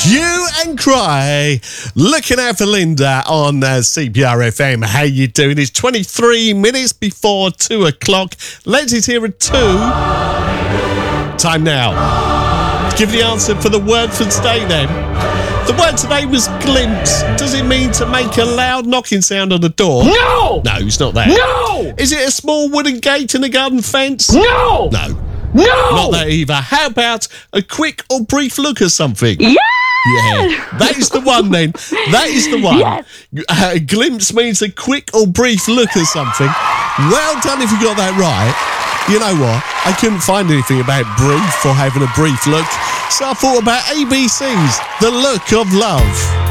Hue and Cry, looking out for Linda on CPR FM. How you doing? It's 23 minutes before 2 o'clock. Leslie's here at 2. Time now. Give the answer for the word for today then. The word today was glimpse. Does it mean to make a loud knocking sound on the door? No! No, it's not that. No! Is it a small wooden gate in a garden fence? No! No. No! Not that either. How about a quick or brief look at something? Yeah! Yeah, that is the one then. That is the one. Yes. A glimpse means a quick or brief look at something. Well done if you got that right. You know what? I couldn't find anything about brief or having a brief look, so I thought about ABC's The Look of Love.